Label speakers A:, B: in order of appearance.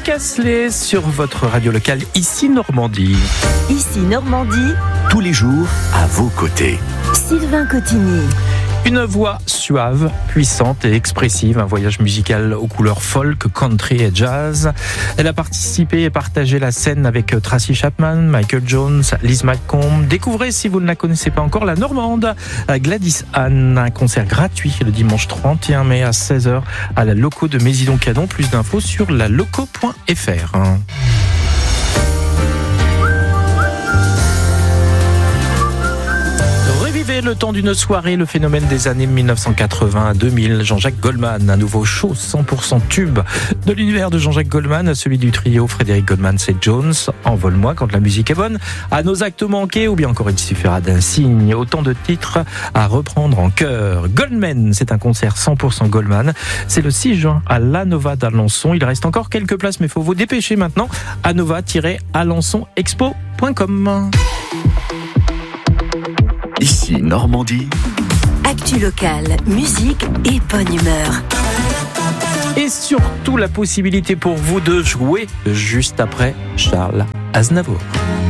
A: Rick Astley sur votre radio locale, ici Normandie.
B: Ici Normandie,
C: tous les jours à vos côtés.
B: Sylvain Cotigny.
A: Une voix suave, puissante et expressive, un voyage musical aux couleurs folk, country et jazz. Elle a participé et partagé la scène avec Tracy Chapman, Michael Jones, Liz McComb. Découvrez, si vous ne la connaissez pas encore, la Normande Gladys Anne. Un concert gratuit le dimanche 31 mai à 16h à la Loco de Mésidon-Cadon. Plus d'infos sur laloco.fr. Le temps d'une soirée, le phénomène des années 1980 à 2000, Jean-Jacques Goldman, un nouveau show 100% tube de l'univers de Jean-Jacques Goldman, celui du trio Frédéric Goldman, c'est Jones, Envole-moi quand la musique est bonne, à nos actes manqués ou bien encore il suffira d'un signe, autant de titres à reprendre en chœur. Goldman, c'est un concert 100% Goldman, c'est le 6 juin à l'Anova d'Alençon, il reste encore quelques places mais il faut vous dépêcher maintenant, anova-alençonexpo.com.
C: Ici Normandie.
B: Actu locale, musique et bonne humeur.
A: Et surtout la possibilité pour vous de jouer juste après Charles Aznavour.